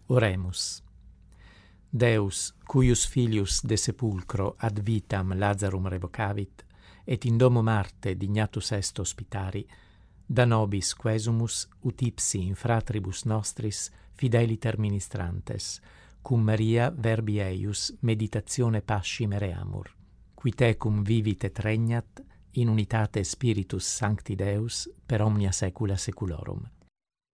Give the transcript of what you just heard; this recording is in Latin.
Oremus. Deus, cuius filius de sepulcro ad vitam Lazarum revocavit, et in domo Marte dignatus est hospitari, da nobis quesumus ut ipsi in fratribus nostris fideliter ministrantes, cum Maria verbi eius meditatione pasci mereamur, qui tecum vivit et regnat in unitate Spiritus Sancti Deus per omnia saecula saeculorum.